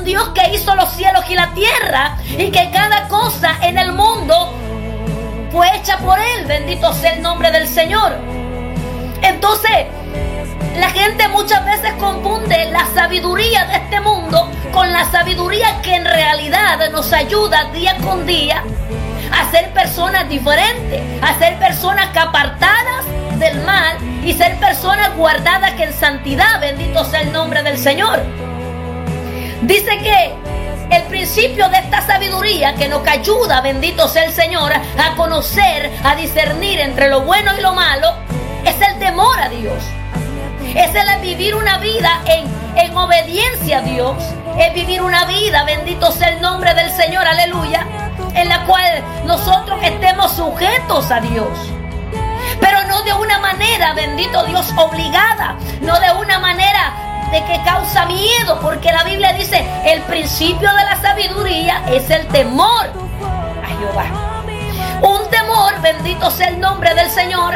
Dios que hizo los cielos y la tierra, y que cada cosa en el mundo fue hecha por Él. Bendito sea el nombre del Señor. Entonces, la gente muchas veces confunde la sabiduría de este mundo con la sabiduría que en realidad nos ayuda día con día a ser personas diferentes, a ser personas que apartadas del mal y ser personas guardadas que en santidad. Bendito sea el nombre del Señor. Dice que el principio de esta sabiduría que nos ayuda, bendito sea el Señor, a conocer, a discernir entre lo bueno y lo malo, es el temor a Dios. Es el vivir una vida en obediencia a Dios. Es vivir una vida, bendito sea el nombre del Señor, aleluya, en la cual nosotros estemos sujetos a Dios. Pero no de una manera, bendito Dios, obligada. No de una manera de que causa miedo, porque la Biblia dice, el principio de la sabiduría es el temor a Jehová. Un temor, bendito sea el nombre del Señor.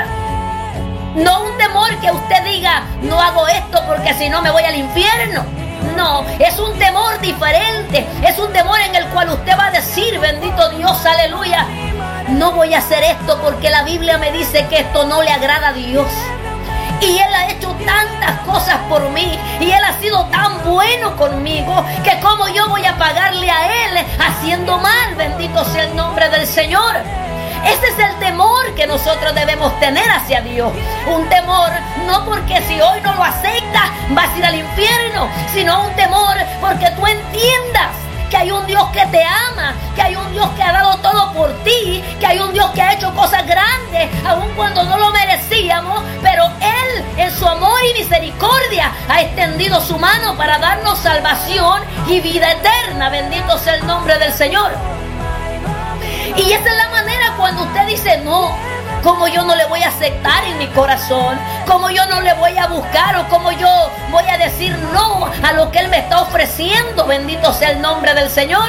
No un temor que usted diga, no hago esto porque si no me voy al infierno. No, es un temor diferente. Es un temor en el cual usted va a decir, bendito Dios, aleluya, no voy a hacer esto porque la Biblia me dice que esto no le agrada a Dios. Y Él ha hecho tantas cosas por mí, y Él ha sido tan bueno conmigo, que como yo voy a pagarle a Él haciendo mal. Bendito sea el nombre del Señor. Ese es el temor que nosotros debemos tener hacia Dios. Un temor no porque si hoy no lo aceptas vas a ir al infierno, sino un temor porque tú entiendas que hay un Dios que te ama, que hay un Dios que ha dado todo por ti, que hay un Dios que ha hecho cosas grandes, aun cuando no lo merecíamos, pero Él en su amor y misericordia ha extendido su mano para darnos salvación y vida eterna. Bendito sea el nombre del Señor. Y esa es la manera cuando usted dice, no, como yo no le voy a aceptar en mi corazón, como yo no le voy a buscar, o como yo voy a decir no a lo que Él me está ofreciendo. Bendito sea el nombre del Señor.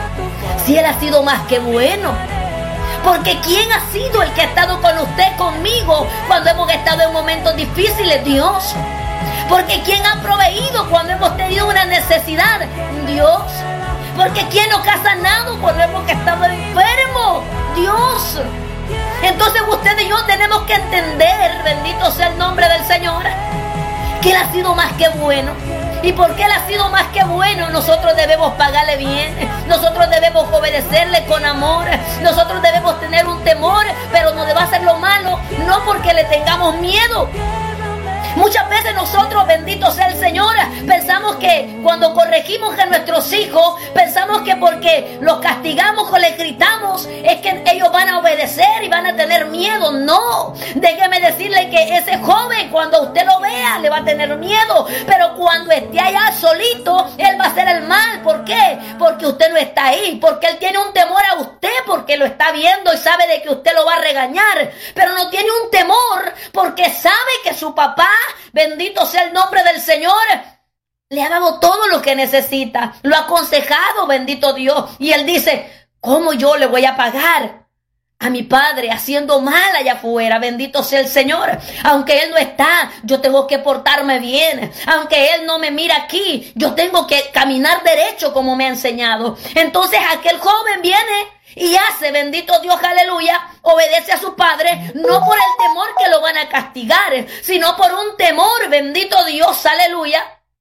Si Él ha sido más que bueno. Porque ¿quién ha sido el que ha estado con usted, conmigo, cuando hemos estado en momentos difíciles? Dios. Porque ¿quién ha proveído cuando hemos tenido una necesidad? Dios. Porque ¿quién nos ha sanado cuando hemos estado enfermos? Dios. Entonces usted y yo tenemos que entender, bendito sea el nombre del Señor, que Él ha sido más que bueno. Y porque Él ha sido más que bueno, nosotros debemos pagarle bien. Nosotros debemos obedecerle con amor. Nosotros debemos tener un temor, pero no debe hacer lo malo, no porque le tengamos miedo. Muchas veces nosotros, bendito sea el Señor, pensamos que cuando corregimos a nuestros hijos, pensamos que porque los castigamos o les gritamos, es que ellos van a obedecer y van a tener miedo. No, déjeme decirle que ese joven, cuando usted lo vea, le va a tener miedo, pero cuando esté allá solito, él va a hacer el mal. ¿Por qué? Porque usted no está ahí, porque él tiene un temor a usted, porque lo está viendo y sabe de que usted lo va a regañar, pero no tiene un temor porque sabe que su papá, bendito sea el nombre del Señor, le ha dado todo lo que necesita, lo ha aconsejado, bendito Dios, y él dice, ¿cómo yo le voy a pagar a mi padre haciendo mal allá afuera? Bendito sea el Señor. Aunque Él no está, yo tengo que portarme bien. Aunque Él no me mira aquí, yo tengo que caminar derecho como me ha enseñado. Entonces aquel joven viene y hace, bendito Dios, aleluya, obedece a su padre, no por el temor que lo van a castigar, sino por un temor, bendito Dios, aleluya,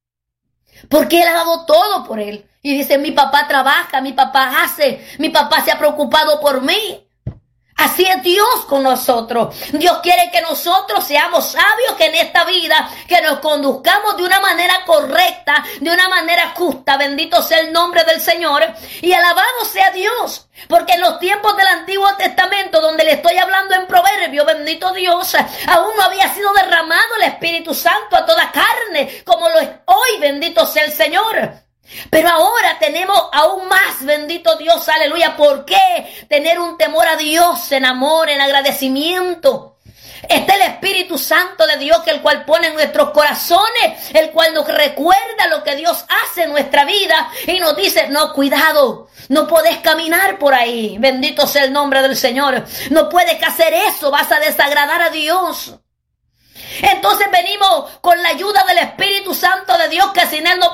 porque Él ha dado todo por él. Y dice, mi papá trabaja, mi papá hace, mi papá se ha preocupado por mí. Así es Dios con nosotros. Dios quiere que nosotros seamos sabios que en esta vida, que nos conduzcamos de una manera correcta, de una manera justa. Bendito sea el nombre del Señor y alabado sea Dios. Porque en los tiempos del Antiguo Testamento, donde le estoy hablando en Proverbios, bendito Dios, aún no había sido derramado el Espíritu Santo a toda carne, como lo es hoy, bendito sea el Señor. Pero ahora tenemos aún más, bendito Dios, aleluya. ¿Por qué? Tener un temor a Dios en amor, en agradecimiento. Está el Espíritu Santo de Dios, que el cual pone en nuestros corazones, el cual nos recuerda lo que Dios hace en nuestra vida y nos dice, no, cuidado, no puedes caminar por ahí. Bendito sea el nombre del Señor. No puedes hacer eso, vas a desagradar a Dios. Entonces venimos con la ayuda del Espíritu Santo de Dios, que sin Él no